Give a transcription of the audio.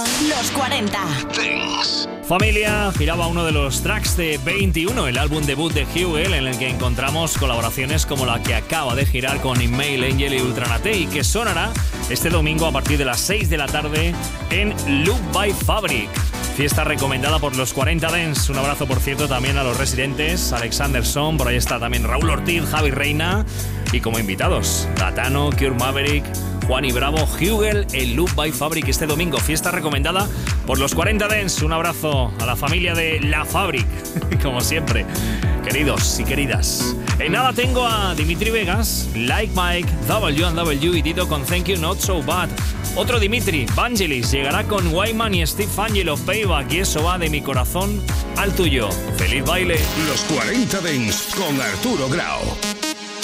Los 40 Dance. Familia giraba uno de los tracks de 21, el álbum debut de Hugel, en el que encontramos colaboraciones como la que acaba de girar con Email Angel y Ultranate y que sonará este domingo a partir de las 6 de la tarde en Loop by Fabric. Fiesta recomendada por los 40 Dance. Un abrazo, por cierto, también a los residentes, Alexanderson, por ahí está también Raúl Ortiz, Javi Reina y como invitados, Gatano, Cure Maverick, Juan y Bravo, Hugel, el Loop by Fabric este domingo. Fiesta recomendada por los 40 Dance. Un abrazo a la familia de La Fabric, como siempre. Queridos y queridas. En nada tengo a Dimitri Vegas, Like Mike, W&W y Tito con Thank You Not So Bad. Otro Dimitri, Vangelis, llegará con Wyman y Steve Angelo, Payback, y eso va de mi corazón al tuyo. ¡Feliz baile! Los 40 Dance con Arturo Grau.